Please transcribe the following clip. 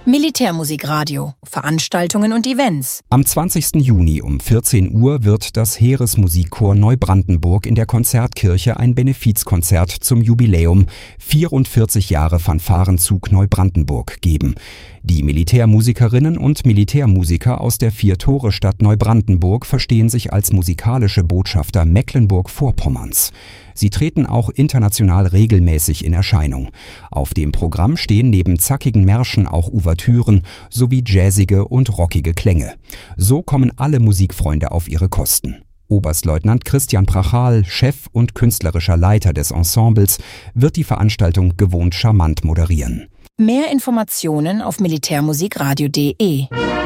Militärmusikradio, Veranstaltungen und Events. Am 20. Juni um 14 Uhr wird das Heeresmusikchor Neubrandenburg in der Konzertkirche ein Benefizkonzert zum Jubiläum 44 Jahre Fanfarenzug Neubrandenburg geben. Die Militärmusikerinnen und Militärmusiker aus der Vier-Tore-Stadt Neubrandenburg verstehen sich als musikalische Botschafter Mecklenburg-Vorpommerns. Sie treten auch international regelmäßig in Erscheinung. Auf dem Programm stehen neben zackigen Märschen auch Ouvertüren sowie jazzige und rockige Klänge. So kommen alle Musikfreunde auf ihre Kosten. Oberstleutnant Christian Prachal, Chef und künstlerischer Leiter des Ensembles, wird die Veranstaltung gewohnt charmant moderieren. Mehr Informationen auf militärmusikradio.de.